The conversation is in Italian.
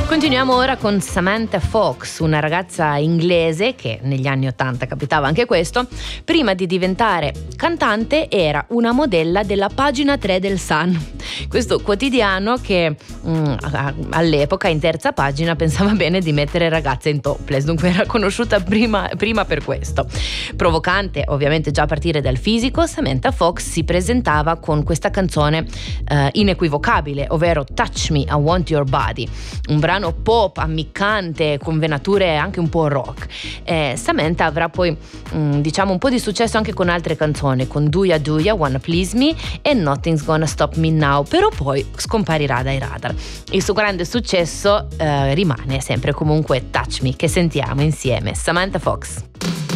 Continuiamo ora con Samantha Fox, una ragazza inglese che negli anni '80 capitava anche questo. Prima di diventare cantante era una modella della pagina 3 del Sun, questo quotidiano che all'epoca in terza pagina pensava bene di mettere ragazze in topless, dunque era conosciuta prima per questo. Provocante ovviamente già a partire dal fisico, Samantha Fox si presentava con questa canzone inequivocabile, ovvero Touch Me, I Want Your Body, un brano pop ammiccante con venature anche un po' rock. Samantha avrà poi diciamo un po' di successo anche con altre canzoni, con Do Ya, Wanna Please Me e Nothing's Gonna Stop Me Now, però poi scomparirà dai radar. Il suo grande successo rimane sempre comunque Touch Me, che sentiamo insieme. Samantha Fox.